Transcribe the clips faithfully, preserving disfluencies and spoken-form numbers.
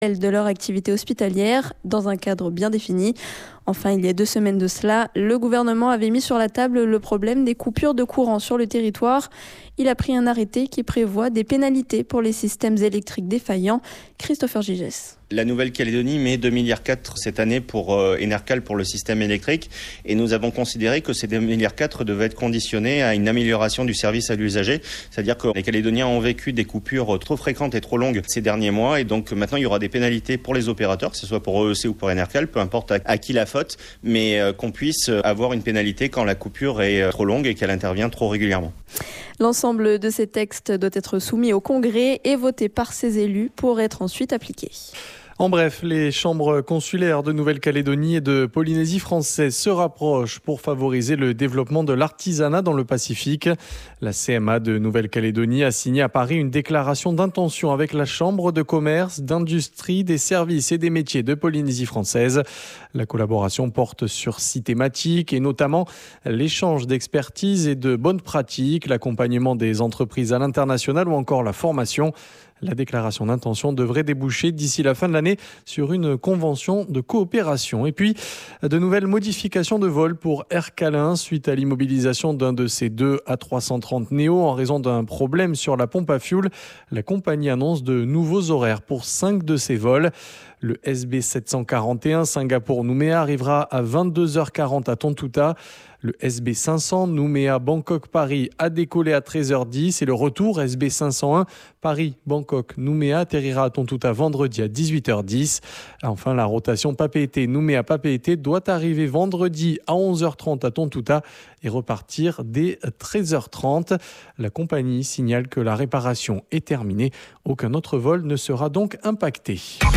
de leur activité hospitalière dans un cadre bien défini. Enfin, il y a deux semaines de cela, le gouvernement avait mis sur la table le problème des coupures de courant sur le territoire. Il a pris un arrêté qui prévoit des pénalités pour les systèmes électriques défaillants. Christopher Gigès. La Nouvelle-Calédonie met deux virgule quatre milliards cette année pour euh, Enercal pour le système électrique et nous avons considéré que ces deux virgule quatre milliards devaient être conditionnés à une amélioration du service à l'usager. C'est-à-dire que les Calédoniens ont vécu des coupures trop fréquentes et trop longues ces derniers mois et donc maintenant il y aura des pénalités pour les opérateurs, que ce soit pour E E C ou pour Enercal, peu importe à, à qui la faute, mais euh, qu'on puisse avoir une pénalité quand la coupure est trop longue et qu'elle intervient trop régulièrement. L'ensemble de ces textes doit être soumis au Congrès et voté par ses élus pour être ensuite appliqué. En bref, les chambres consulaires de Nouvelle-Calédonie et de Polynésie française se rapprochent pour favoriser le développement de l'artisanat dans le Pacifique. La C M A de Nouvelle-Calédonie a signé à Paris une déclaration d'intention avec la Chambre de commerce, d'industrie, des services et des métiers de Polynésie française. La collaboration porte sur six thématiques et notamment l'échange d'expertise et de bonnes pratiques, l'accompagnement des entreprises à l'international ou encore la formation. La déclaration d'intention devrait déboucher d'ici la fin de l'année sur une convention de coopération. Et puis, de nouvelles modifications de vol pour Air Calin suite à l'immobilisation d'un de ses deux A trois cent trente Neo en raison d'un problème sur la pompe à fioul. La compagnie annonce de nouveaux horaires pour cinq de ses vols. Le S B sept cent quarante et un Singapour-Nouméa arrivera à vingt-deux heures quarante à Tontouta. Le S B cinq cents Nouméa-Bangkok-Paris a décollé à treize heures dix et le retour S B cinq cent un Paris-Bangkok-Nouméa atterrira à Tontouta vendredi à dix-huit heures dix. Enfin, la rotation Papeete Nouméa-Papeete doit arriver vendredi à onze heures trente à Tontouta et repartir dès treize heures trente. La compagnie signale que la réparation est terminée. Aucun autre vol ne sera donc impacté.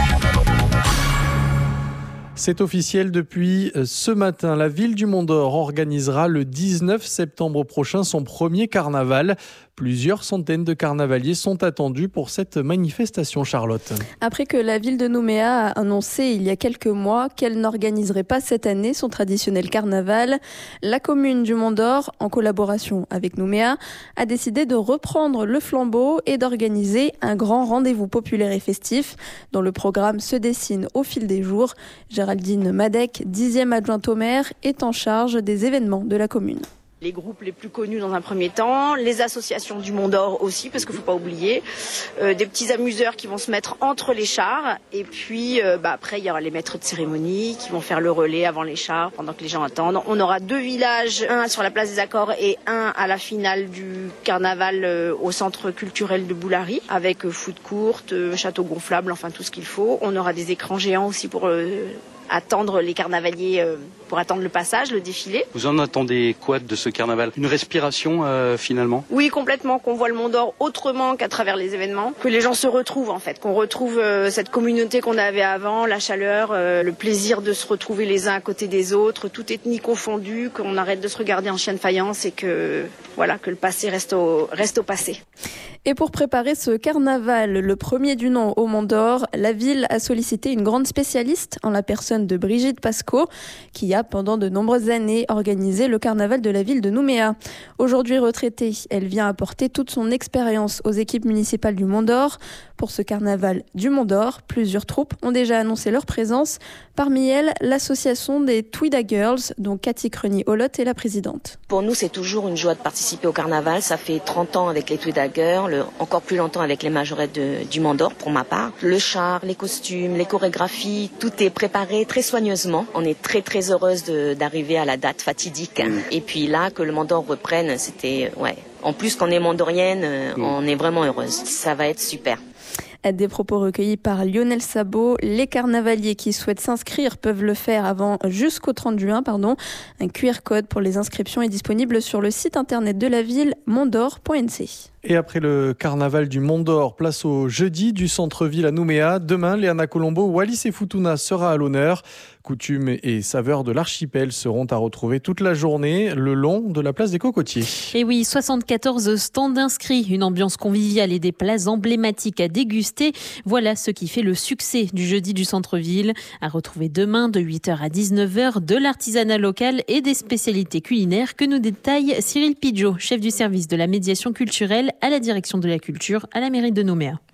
C'est officiel depuis ce matin. La ville du Mont-d'Or organisera le dix-neuf septembre prochain son premier carnaval. Plusieurs centaines de carnavaliers sont attendus pour cette manifestation, Charlotte. Après que la ville de Nouméa a annoncé il y a quelques mois qu'elle n'organiserait pas cette année son traditionnel carnaval, la commune du Mont-d'Or, en collaboration avec Nouméa, a décidé de reprendre le flambeau et d'organiser un grand rendez-vous populaire et festif dont le programme se dessine au fil des jours. Géraldine Madec, dixième adjointe au maire, est en charge des événements de la commune. Les groupes les plus connus dans un premier temps, les associations du Mont-d'Or aussi, parce qu'il ne faut pas oublier, euh, des petits amuseurs qui vont se mettre entre les chars, et puis euh, bah, après il y aura les maîtres de cérémonie qui vont faire le relais avant les chars, pendant que les gens attendent. On aura deux villages, un sur la place des Accords et un à la finale du carnaval euh, au centre culturel de Boulari, avec euh, foot courte, euh, château gonflable, enfin tout ce qu'il faut. On aura des écrans géants aussi pour... Euh, attendre les carnavaliers euh, pour attendre le passage, le défilé. Vous en attendez quoi de ce carnaval? Une respiration euh, finalement? Oui, complètement, qu'on voit le Mont-d'Or autrement qu'à travers les événements, que les gens se retrouvent en fait, qu'on retrouve euh, cette communauté qu'on avait avant, la chaleur, euh, le plaisir de se retrouver les uns à côté des autres, toute ethnie confondue, qu'on arrête de se regarder en chien de faïence et que, voilà, que le passé reste au, reste au passé. Et pour préparer ce carnaval, le premier du nom au Mont-d'Or, la ville a sollicité une grande spécialiste en la personne de Brigitte Pascot, qui a pendant de nombreuses années organisé le carnaval de la ville de Nouméa. Aujourd'hui retraitée, elle vient apporter toute son expérience aux équipes municipales du Mont-d'Or. Pour ce carnaval du Mont-d'Or, plusieurs troupes ont déjà annoncé leur présence. Parmi elles, l'association des Tweeda Girls, dont Cathy Creny-Holotte est la présidente. Pour nous, c'est toujours une joie de participer au carnaval. Ça fait trente ans avec les Tweeda Girls, encore plus longtemps avec les majorettes de, du Mont-d'Or pour ma part. Le char, les costumes, les chorégraphies, tout est préparé très soigneusement. On est très très heureuse de, d'arriver à la date fatidique. Et puis là, que le Mont-d'Or reprenne, c'était... ouais. En plus qu'on est mondorienne, on est vraiment heureuse. Ça va être super. Des propos recueillis par Lionel Sabot. Les carnavaliers qui souhaitent s'inscrire peuvent le faire avant jusqu'au trente juin. Pardon. Un Q R code pour les inscriptions est disponible sur le site internet de la ville, mondor point n c. Et après le carnaval du Mont-d'Or, place au jeudi du centre-ville à Nouméa. Demain, Léana Colombo, Wallis et Futuna sera à l'honneur. Coutumes et saveurs de l'archipel seront à retrouver toute la journée le long de la place des Cocotiers. Et oui, soixante-quatorze stands inscrits, une ambiance conviviale et des plats emblématiques à déguster. Voilà ce qui fait le succès du jeudi du centre-ville. À retrouver demain de huit heures à dix-neuf heures, de l'artisanat local et des spécialités culinaires que nous détaille Cyril Pidgeot, chef du service de la médiation culturelle à la direction de la culture à la mairie de Nouméa.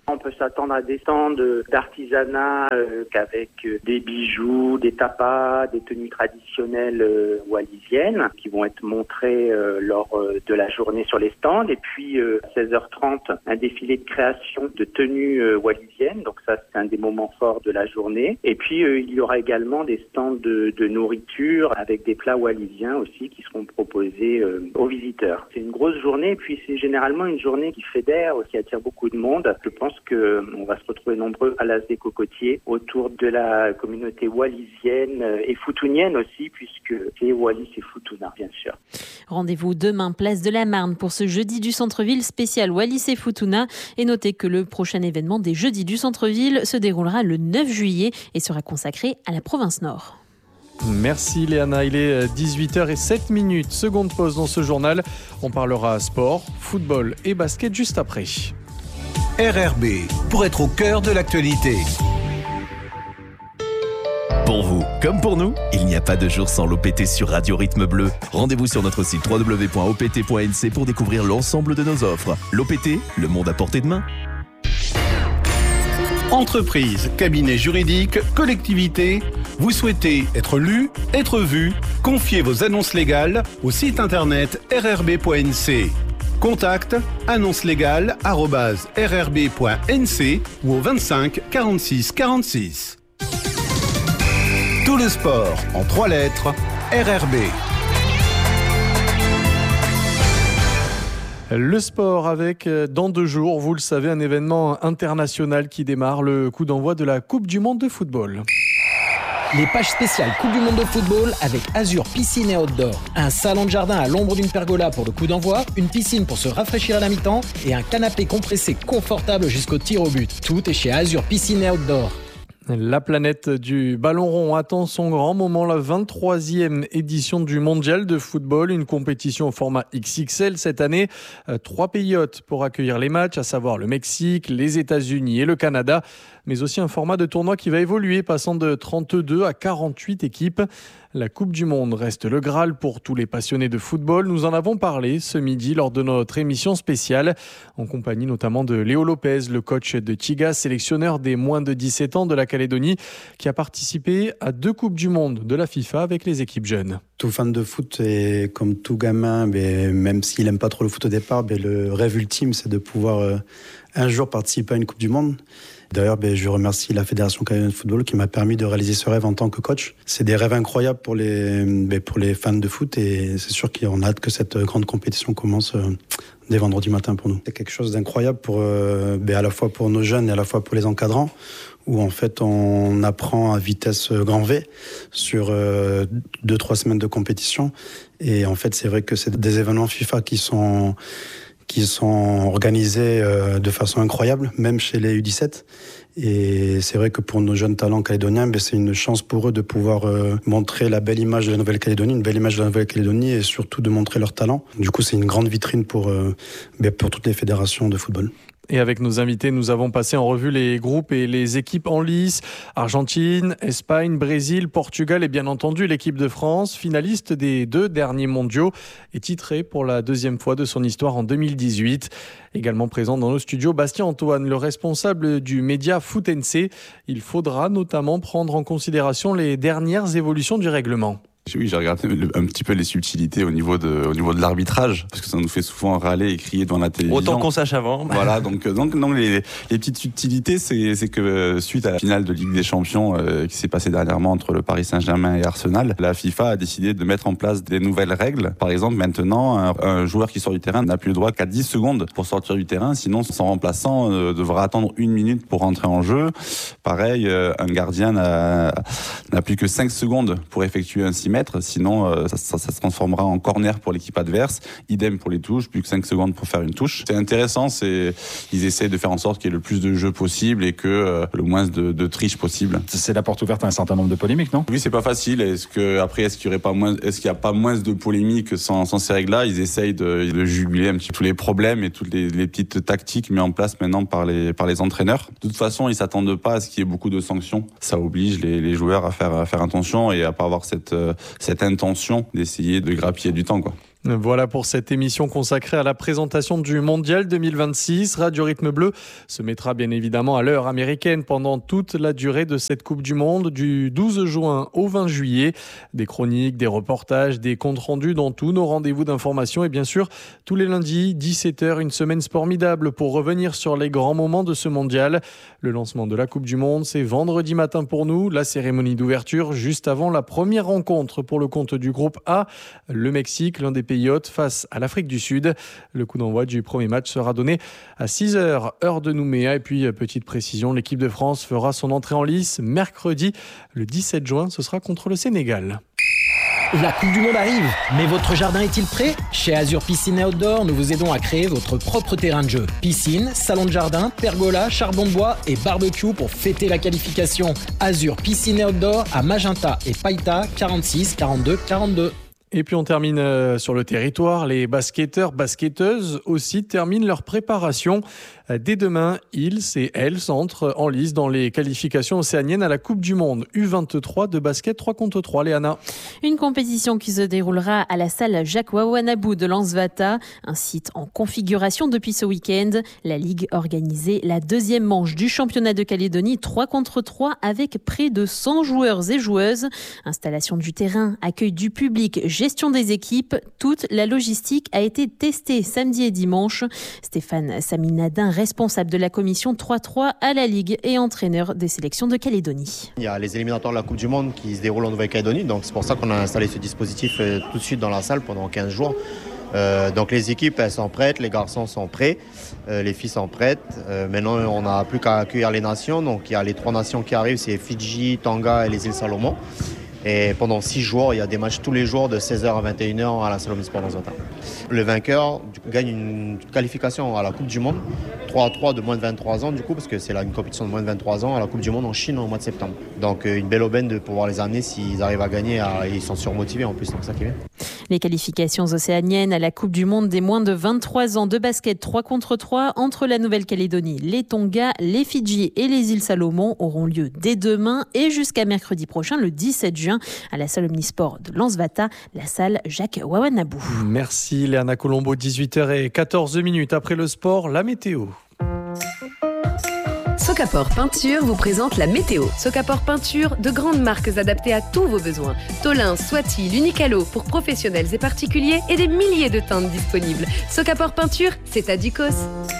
On peut s'attendre à des stands d'artisanat euh, avec des bijoux, des tapas, des tenues traditionnelles euh, wallisiennes qui vont être montrées euh, lors euh, de la journée sur les stands. Et puis euh, à seize heures trente, un défilé de création de tenues euh, wallisiennes. Donc ça, c'est un des moments forts de la journée. Et puis euh, il y aura également des stands de, de nourriture avec des plats wallisiens aussi qui seront proposés euh, aux visiteurs. C'est une grosse journée et puis c'est généralement une journée qui fédère, qui attire beaucoup de monde. Je pense qu'on va se retrouver nombreux à l'As des Cocotiers autour de la communauté wallisienne et foutounienne aussi, puisque c'est Wallis et Futuna, bien sûr. Rendez-vous demain, place de la Marne, pour ce jeudi du centre-ville spécial Wallis et Futuna. Et notez que le prochain événement des jeudis du centre-ville se déroulera le neuf juillet et sera consacré à la province Nord. Merci Léana, il est dix-huit heures zéro sept minutes. Seconde pause dans ce journal. On parlera sport, football et basket juste après. R R B, pour être au cœur de l'actualité. Pour vous, comme pour nous, il n'y a pas de jour sans l'O P T sur Radio Rythme Bleu. Rendez-vous sur notre site w w w point o p t point n c pour découvrir l'ensemble de nos offres. L'O P T, le monde à portée de main. Entreprise, cabinet juridique, collectivité, vous souhaitez être lu, être vu, confiez vos annonces légales au site internet r r b point n c. Contact annonce légale arobase r r b point n c ou au vingt-cinq quarante-six quarante-six. Tout le sport en trois lettres, R R B. Le sport avec, dans deux jours, vous le savez, un événement international qui démarre, le coup d'envoi de la Coupe du Monde de football. Les pages spéciales Coupe du Monde de football avec Azur Piscine et Outdoor. Un salon de jardin à l'ombre d'une pergola pour le coup d'envoi, une piscine pour se rafraîchir à la mi-temps et un canapé compressé confortable jusqu'au tir au but. Tout est chez Azur Piscine et Outdoor. La planète du ballon rond attend son grand moment, la vingt-troisième édition du mondial de football, une compétition au format X X L cette année. Trois pays hôtes pour accueillir les matchs, à savoir le Mexique, les États-Unis et le Canada, mais aussi un format de tournoi qui va évoluer, passant de trente-deux à quarante-huit équipes. La Coupe du Monde reste le Graal pour tous les passionnés de football. Nous en avons parlé ce midi lors de notre émission spéciale, en compagnie notamment de Léo Lopez, le coach de Tiga, sélectionneur des moins de dix-sept ans de la Calédonie, qui a participé à deux Coupes du Monde de la FIFA avec les équipes jeunes. Tout fan de foot, et comme tout gamin, mais même s'il n'aime pas trop le foot au départ, mais le rêve ultime, c'est de pouvoir euh, un jour participer à une Coupe du Monde. D'ailleurs, ben, je remercie la Fédération canadienne de football qui m'a permis de réaliser ce rêve en tant que coach. C'est des rêves incroyables pour les, ben, pour les fans de foot et c'est sûr qu'on a hâte que cette grande compétition commence euh, dès vendredi matin pour nous. C'est quelque chose d'incroyable pour, euh, ben, à la fois pour nos jeunes et à la fois pour les encadrants, où en fait on apprend à vitesse grand V sur euh, deux, trois semaines de compétition. Et en fait, c'est vrai que c'est des événements FIFA qui sont... qui sont organisés euh, de façon incroyable, même chez les U dix-sept. Et c'est vrai que pour nos jeunes talents calédoniens, ben, c'est une chance pour eux de pouvoir euh, montrer la belle image de la Nouvelle-Calédonie, une belle image de la Nouvelle-Calédonie et surtout de montrer leur talent. Du coup, c'est une grande vitrine pour, euh, ben, pour toutes les fédérations de football. Et avec nos invités, nous avons passé en revue les groupes et les équipes en lice. Argentine, Espagne, Brésil, Portugal et bien entendu l'équipe de France, finaliste des deux derniers mondiaux et titrée pour la deuxième fois de son histoire en deux mille dix-huit. Également présent dans nos studios, Bastien Antoine, le responsable du média Foot N C. Il faudra notamment prendre en considération les dernières évolutions du règlement. Oui, j'ai regardé un petit peu les subtilités au niveau de, au niveau de l'arbitrage, parce que ça nous fait souvent râler et crier devant la télévision. Autant qu'on sache avant. Voilà, donc, donc, donc les, les petites subtilités, c'est, c'est que suite à la finale de Ligue des Champions euh, qui s'est passée dernièrement entre le Paris Saint-Germain et Arsenal, la FIFA a décidé de mettre en place des nouvelles règles. Par exemple, maintenant, un, un joueur qui sort du terrain n'a plus le droit qu'à dix secondes pour sortir du terrain, sinon son remplaçant euh, devra attendre une minute pour rentrer en jeu. Pareil, euh, un gardien n'a, n'a plus que cinq secondes pour effectuer un six mètres, sinon euh, ça, ça, ça se transformera en corner pour l'équipe adverse. Idem pour les touches, plus que cinq secondes pour faire une touche. C'est intéressant, c'est ils essayent de faire en sorte qu'il y ait le plus de jeux possible et que euh, le moins de, de triche possible. C'est la porte ouverte à un certain nombre de polémiques, non ? Oui, c'est pas facile. Est-ce que après, est-ce qu'il y aurait pas moins, est-ce qu'il y a pas moins de polémiques sans, sans ces règles-là ? Ils essayent de, de juguler un petit peu tous les problèmes et toutes les, les petites tactiques mises en place maintenant par les par les entraîneurs. De toute façon, ils s'attendent pas à ce qu'il y ait beaucoup de sanctions. Ça oblige les, les joueurs à faire à faire attention et à pas avoir cette cette intention d'essayer de grappiller du temps, quoi. Voilà pour cette émission consacrée à la présentation du Mondial deux mille vingt-six. Radio Rythme Bleu se mettra bien évidemment à l'heure américaine pendant toute la durée de cette Coupe du Monde, du douze juin au vingt juillet. Des chroniques, des reportages, des comptes rendus dans tous nos rendez-vous d'information et bien sûr tous les lundis, dix-sept heures, une semaine formidable pour revenir sur les grands moments de ce Mondial. Le lancement de la Coupe du Monde, c'est vendredi matin pour nous. La cérémonie d'ouverture juste avant la première rencontre pour le compte du groupe A, le Mexique, l'un des pays hôtes face à l'Afrique du Sud. Le coup d'envoi du premier match sera donné à six heures, heure de Nouméa. Et puis, petite précision, l'équipe de France fera son entrée en lice mercredi, le dix-sept juin. Ce sera contre le Sénégal. La Coupe du Monde arrive, mais votre jardin est-il prêt ? Chez Azur Piscine et Outdoor, nous vous aidons à créer votre propre terrain de jeu. Piscine, salon de jardin, pergola, charbon de bois et barbecue pour fêter la qualification. Azur Piscine et Outdoor à Magenta et Païta, quarante-six quarante-deux quarante-deux. Et puis on termine sur le territoire. Les basketteurs, basketteuses aussi terminent leur préparation. Dès demain, ils et elles entrent en lice dans les qualifications océaniennes à la Coupe du Monde U vingt-trois de basket trois contre trois. Léana. Une compétition qui se déroulera à la salle Jacques Wawanabou de Lansvata, un site en configuration depuis ce week-end. La Ligue organisait la deuxième manche du championnat de Calédonie trois contre trois avec près de cent joueurs et joueuses. Installation du terrain, accueil du public, gestion des équipes, toute la logistique a été testée samedi et dimanche. Stéphane Saminadin, responsable de la commission trois trois à la Ligue et entraîneur des sélections de Calédonie. Il y a les éliminatoires de la Coupe du Monde qui se déroulent en Nouvelle-Calédonie, donc c'est pour ça qu'on a installé ce dispositif tout de suite dans la salle pendant quinze jours. Euh, donc les équipes elles sont prêtes, les garçons sont prêts, euh, les filles sont prêtes. Euh, maintenant on n'a plus qu'à accueillir les nations, donc il y a les trois nations qui arrivent, c'est Fidji, Tonga et les îles Salomon. Et pendant six jours, il y a des matchs tous les jours de seize heures à vingt et une heures à la Salle Omnisport Lansvata. Le vainqueur du coup, gagne une qualification à la Coupe du Monde, trois à trois de moins de vingt-trois ans du coup, parce que c'est là une compétition de moins de vingt-trois ans à la Coupe du Monde en Chine au mois de septembre. Donc une belle aubaine de pouvoir les amener s'ils arrivent à gagner, à, ils sont surmotivés en plus, donc ça qui est bien. Les qualifications océaniennes à la Coupe du Monde des moins de vingt-trois ans de basket trois contre trois entre la Nouvelle-Calédonie, les Tonga, les Fidji et les îles Salomon auront lieu dès demain et jusqu'à mercredi prochain, le dix-sept juin, à la salle Omnisport de Lansvata, la salle Jacques Wawanabou. Merci Léana Colombo, dix-huit heures quatorze minutes après le sport, la météo. Socapor Peinture vous présente la météo. Socapor Peinture, de grandes marques adaptées à tous vos besoins. Tolin, Swati, l'Unicalo pour professionnels et particuliers et des milliers de teintes disponibles. Socapor Peinture, c'est à Ducos.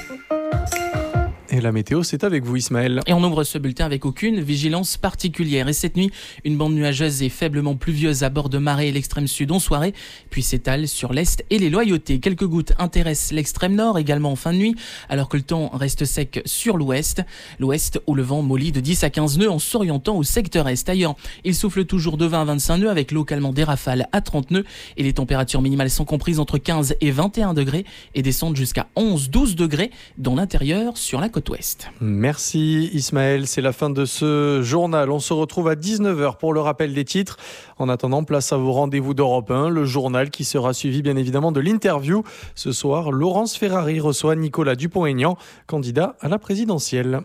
Et la météo, c'est avec vous Ismaël. Et on ouvre ce bulletin avec aucune vigilance particulière. Et cette nuit, une bande nuageuse et faiblement pluvieuse à bord de Marais et l'extrême sud en soirée, puis s'étale sur l'est et les Loyautés. Quelques gouttes intéressent l'extrême nord également en fin de nuit, alors que le temps reste sec sur l'ouest. L'ouest où le vent mollit de dix à quinze nœuds en s'orientant au secteur est. Ailleurs, il souffle toujours de vingt à vingt-cinq nœuds avec localement des rafales à trente nœuds et les températures minimales sont comprises entre quinze et vingt et un degrés et descendent jusqu'à onze à douze degrés dans l'intérieur sur la côte ouest. Merci Ismaël, c'est la fin de ce journal. On se retrouve à dix-neuf heures pour le rappel des titres. En attendant, place à vos rendez-vous d'Europe un, le journal qui sera suivi bien évidemment de l'interview. Ce soir, Laurence Ferrari reçoit Nicolas Dupont-Aignan, candidat à la présidentielle.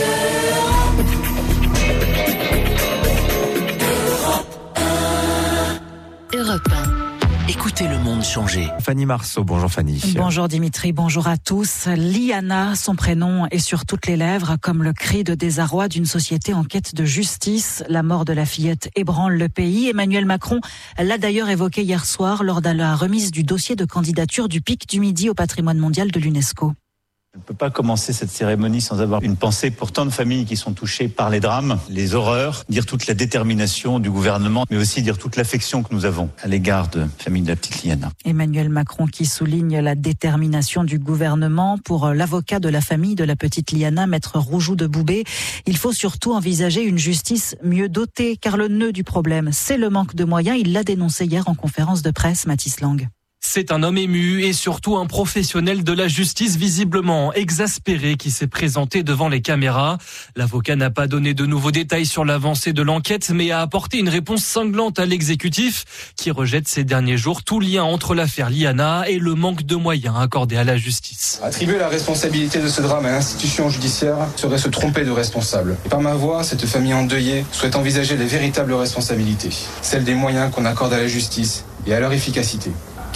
Europe un. Écoutez le monde changer. Fanny Marceau, bonjour Fanny. Bonjour Dimitri, bonjour à tous. Liana, son prénom est sur toutes les lèvres, comme le cri de désarroi d'une société en quête de justice. La mort de la fillette ébranle le pays. Emmanuel Macron l'a d'ailleurs évoqué hier soir lors de la remise du dossier de candidature du Pic du Midi au patrimoine mondial de l'UNESCO. Je ne peux pas commencer cette cérémonie sans avoir une pensée pour tant de familles qui sont touchées par les drames, les horreurs, dire toute la détermination du gouvernement, mais aussi dire toute l'affection que nous avons à l'égard de la famille de la petite Liana. Emmanuel Macron qui souligne la détermination du gouvernement. Pour l'avocat de la famille de la petite Liana, maître Roujoux de Boubé, il faut surtout envisager une justice mieux dotée, car le nœud du problème, c'est le manque de moyens. Il l'a dénoncé hier en conférence de presse, Mathis Lang. C'est un homme ému et surtout un professionnel de la justice visiblement exaspéré qui s'est présenté devant les caméras. L'avocat n'a pas donné de nouveaux détails sur l'avancée de l'enquête, mais a apporté une réponse cinglante à l'exécutif qui rejette ces derniers jours tout lien entre l'affaire Liana et le manque de moyens accordés à la justice. Attribuer la responsabilité de ce drame à l'institution judiciaire serait se tromper de responsable. Et par ma voix, cette famille endeuillée souhaite envisager les véritables responsabilités, celles des moyens qu'on accorde à la justice et à leur efficacité.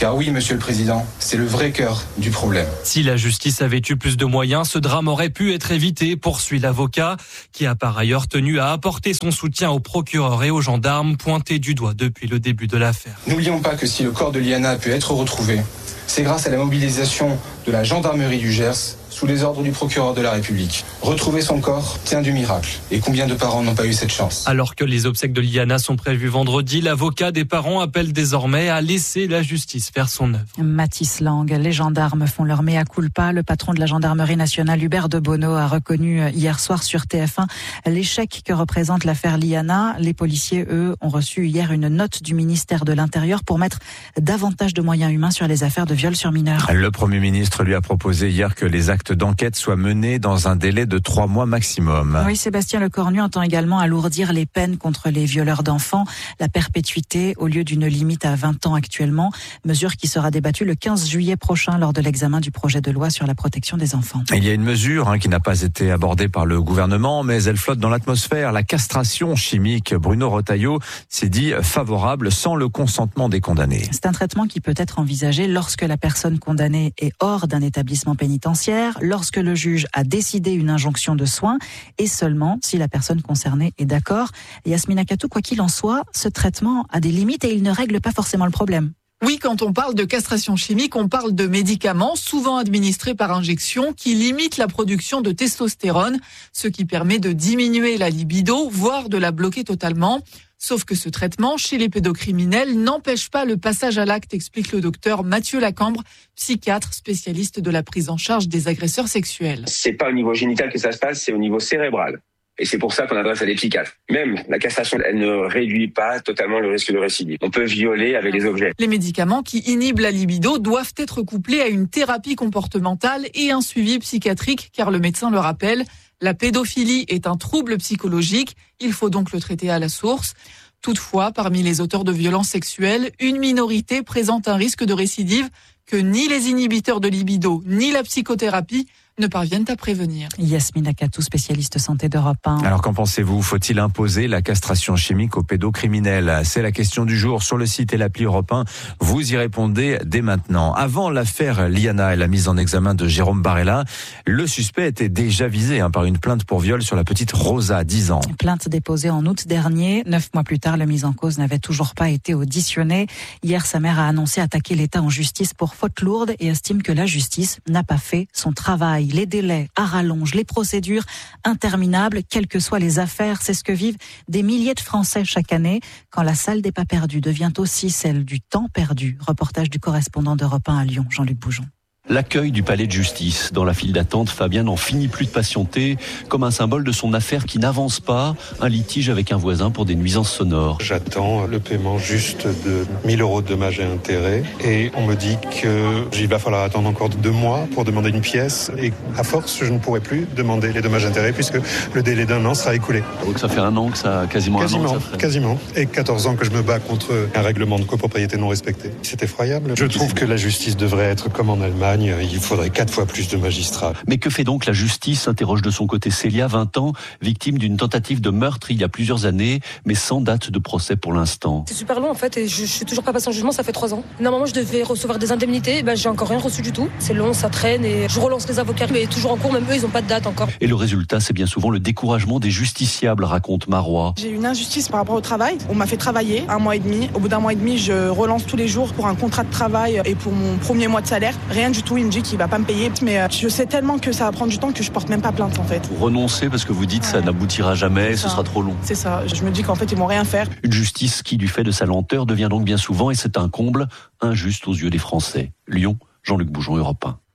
Car oui, Monsieur le Président, c'est le vrai cœur du problème. Si la justice avait eu plus de moyens, ce drame aurait pu être évité, poursuit l'avocat, qui a par ailleurs tenu à apporter son soutien aux procureurs et aux gendarmes pointés du doigt depuis le début de l'affaire. N'oublions pas que si le corps de Liana a pu être retrouvé, c'est grâce à la mobilisation de la gendarmerie du Gers sous les ordres du procureur de la République. Retrouver son corps tient du miracle. Et combien de parents n'ont pas eu cette chance ? Alors que les obsèques de Liana sont prévues vendredi, l'avocat des parents appelle désormais à laisser la justice faire son œuvre. Mathis Lang, les gendarmes font leur mea culpa. Le patron de la gendarmerie nationale, Hubert de Bonneau, a reconnu hier soir sur T F un l'échec que représente l'affaire Liana. Les policiers, eux, ont reçu hier une note du ministère de l'Intérieur pour mettre davantage de moyens humains sur les affaires de viol sur mineurs. Le Premier ministre lui a proposé hier que les actes d'enquête soient menés dans un délai de trois mois maximum. Oui, Sébastien Lecornu entend également alourdir les peines contre les violeurs d'enfants, la perpétuité au lieu d'une limite à vingt ans actuellement, mesure qui sera débattue le quinze juillet prochain lors de l'examen du projet de loi sur la protection des enfants. Il y a une mesure hein, qui n'a pas été abordée par le gouvernement, mais elle flotte dans l'atmosphère, la castration chimique. Bruno Retailleau s'est dit favorable sans le consentement des condamnés. C'est un traitement qui peut être envisagé lorsque la personne condamnée est hors d'un établissement pénitentiaire, lorsque le juge a décidé une injonction de soins et seulement si la personne concernée est d'accord. Yasmina Katou, quoi qu'il en soit, ce traitement a des limites et il ne règle pas forcément le problème. Oui, quand on parle de castration chimique, on parle de médicaments souvent administrés par injection qui limitent la production de testostérone, ce qui permet de diminuer la libido, voire de la bloquer totalement. Sauf que ce traitement, chez les pédocriminels, n'empêche pas le passage à l'acte, explique le docteur Mathieu Lacambre, psychiatre spécialiste de la prise en charge des agresseurs sexuels. C'est pas au niveau génital que ça se passe, c'est au niveau cérébral. Et c'est pour ça qu'on adresse à des psychiatres. Même la castration, elle ne réduit pas totalement le risque de récidive. On peut violer avec des objets. Les médicaments qui inhibent la libido doivent être couplés à une thérapie comportementale et un suivi psychiatrique, car le médecin le rappelle, la pédophilie est un trouble psychologique, il faut donc le traiter à la source. Toutefois, parmi les auteurs de violences sexuelles, une minorité présente un risque de récidive que ni les inhibiteurs de libido ni la psychothérapie ne parviennent à prévenir. Yasmina Katou, spécialiste santé d'Europe un. Alors qu'en pensez-vous ? Faut-il imposer la castration chimique aux pédocriminels ? C'est la question du jour sur le site et l'appli Europe un. Vous y répondez dès maintenant. Avant l'affaire Liana et la mise en examen de Jérôme Barella, le suspect était déjà visé hein, par une plainte pour viol sur la petite Rosa, dix ans. Plainte déposée en août dernier. Neuf mois plus tard, le mis en cause n'avait toujours pas été auditionné. Hier, sa mère a annoncé attaquer l'État en justice pour faute lourde et estime que la justice n'a pas fait son travail. Les délais à rallonge, les procédures interminables, quelles que soient les affaires, c'est ce que vivent des milliers de Français chaque année quand la salle des pas perdus devient aussi celle du temps perdu. Reportage du correspondant d'Europe un à Lyon, Jean-Luc Boujon. L'accueil du palais de justice. Dans la file d'attente, Fabien n'en finit plus de patienter, comme un symbole de son affaire qui n'avance pas, un litige avec un voisin pour des nuisances sonores. J'attends le paiement juste de mille euros de dommages et intérêts et on me dit qu'il va falloir attendre encore deux mois pour demander une pièce et à force, je ne pourrai plus demander les dommages et intérêts puisque le délai d'un an sera écoulé. Donc ça fait un an que ça, quasiment, quasiment un an que ça ferait. Quasiment, et quatorze ans que je me bats contre un règlement de copropriété non respecté. C'est effroyable. Je trouve que la justice devrait être comme en Allemagne. Il faudrait quatre fois plus de magistrats. Mais que fait donc la justice, s'interroge de son côté Célia, vingt ans, victime d'une tentative de meurtre il y a plusieurs années, mais sans date de procès pour l'instant. C'est super long en fait et je, je suis toujours pas passé en jugement, ça fait trois ans. Normalement je devais recevoir des indemnités, ben, j'ai encore rien reçu du tout. C'est long, ça traîne et je relance les avocats, mais toujours en cours, même eux ils ont pas de date encore. Et le résultat, c'est bien souvent le découragement des justiciables, raconte Marois. J'ai une injustice par rapport au travail. On m'a fait travailler un mois et demi. Au bout d'un mois et demi, je relance tous les jours pour un contrat de travail et pour mon premier mois de salaire. Rien du tout, il me dit qu'il va pas me payer. Mais je sais tellement que ça va prendre du temps que je porte même pas plainte en fait. Vous renoncez parce que vous dites ouais. ça n'aboutira jamais, ce sera trop long. C'est ça, je me dis qu'en fait ils vont rien faire. Une justice qui, du fait de sa lenteur, devient donc bien souvent, et c'est un comble, injuste aux yeux des Français. Lyon, Jean-Luc Boujon, Europe un.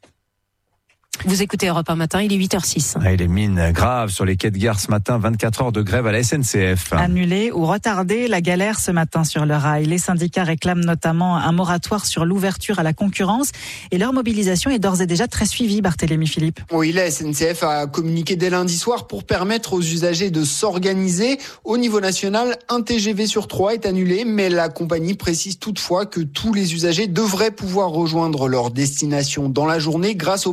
Vous écoutez Europe un matin, il est huit heures six. Et les mines graves sur les quais de gare ce matin, vingt-quatre heures de grève à la S N C F. Annulée ou retardée, la galère ce matin sur le rail. Les syndicats réclament notamment un moratoire sur l'ouverture à la concurrence et leur mobilisation est d'ores et déjà très suivie, Barthélémy Philippe. Oui, la S N C F a communiqué dès lundi soir pour permettre aux usagers de s'organiser. Au niveau national, un T G V sur trois est annulé, mais la compagnie précise toutefois que tous les usagers devraient pouvoir rejoindre leur destination dans la journée grâce aux places vacantes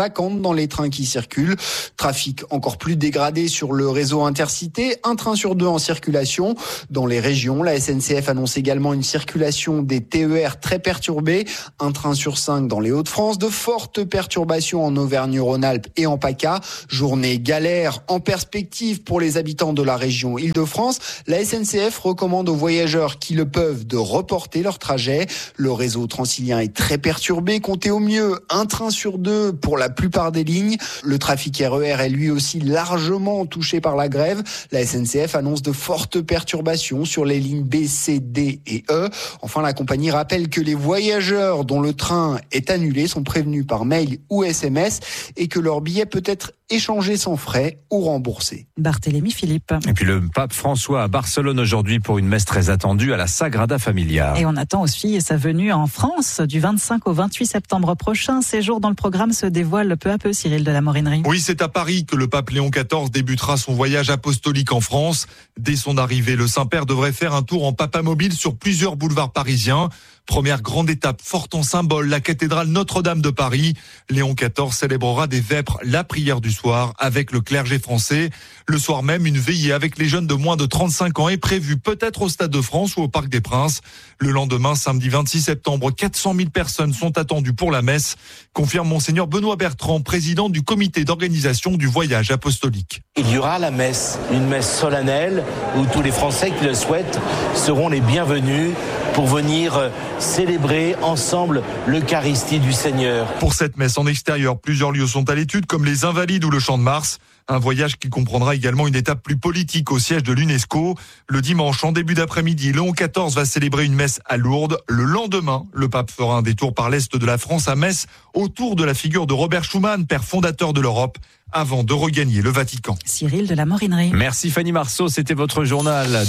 vacantes dans les trains qui circulent. Trafic encore plus dégradé sur le réseau Intercité, un train sur deux en circulation. Dans les régions, la S N C F annonce également une circulation des T E R très perturbée, un train sur cinq dans les Hauts-de-France, de fortes perturbations en Auvergne-Rhône-Alpes et en PACA. Journée galère en perspective pour les habitants de la région Île-de-France. La S N C F recommande aux voyageurs qui le peuvent de reporter leur trajet. Le réseau transilien est très perturbé, comptez au mieux un train sur deux pour la plupart des lignes. Le trafic R E R est lui aussi largement touché par la grève. La S N C F annonce de fortes perturbations sur les lignes B, C, D et E. Enfin, la compagnie rappelle que les voyageurs dont le train est annulé sont prévenus par mail ou S M S et que leur billet peut être échangé sans frais ou remboursé. Barthélémy Philippe. Et puis le pape François à Barcelone aujourd'hui pour une messe très attendue à la Sagrada Familia. Et on attend aussi sa venue en France du vingt-cinq au vingt-huit septembre prochain. Séjour dans le programme se dévoile peu à peu, Cyril de la Morinerie. Oui, c'est à Paris que le pape Léon quatorze débutera son voyage apostolique en France. Dès son arrivée, le Saint-Père devrait faire un tour en papamobile sur plusieurs boulevards parisiens. Première grande étape forte en symbole, la cathédrale Notre-Dame de Paris. Léon quatorze célébrera des vêpres la prière du soir avec le clergé français. Le soir même, une veillée avec les jeunes de moins de trente-cinq ans est prévue peut-être au Stade de France ou au Parc des Princes. Le lendemain, samedi vingt-six septembre, quatre cent mille personnes sont attendues pour la messe, confirme Monseigneur Benoît Bertrand, président du comité d'organisation du voyage apostolique. Il y aura la messe, une messe solennelle où tous les Français qui le souhaitent seront les bienvenus pour venir célébrer ensemble l'Eucharistie du Seigneur. Pour cette messe en extérieur, plusieurs lieux sont à l'étude, comme les Invalides ou le Champ de Mars. Un voyage qui comprendra également une étape plus politique au siège de l'UNESCO. Le dimanche, en début d'après-midi, Léon quatorze va célébrer une messe à Lourdes. Le lendemain, le pape fera un détour par l'est de la France à Metz, autour de la figure de Robert Schuman, père fondateur de l'Europe, avant de regagner le Vatican. Cyril de la Morinerie. Merci Fanny Marceau, c'était votre journal.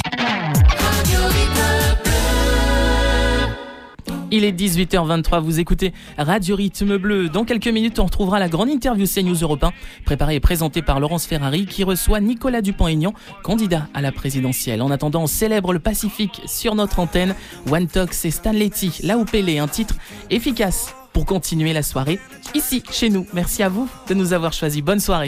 Il est dix-huit heures vingt-trois, vous écoutez Radio Rythme Bleu. Dans quelques minutes, on retrouvera la grande interview CNews Europe un, préparée et présentée par Laurence Ferrari, qui reçoit Nicolas Dupont-Aignan, candidat à la présidentielle. En attendant, on célèbre le Pacifique sur notre antenne. One Talk, c'est Stan Letty, La Oupélé, un titre efficace pour continuer la soirée ici, chez nous. Merci à vous de nous avoir choisis. Bonne soirée.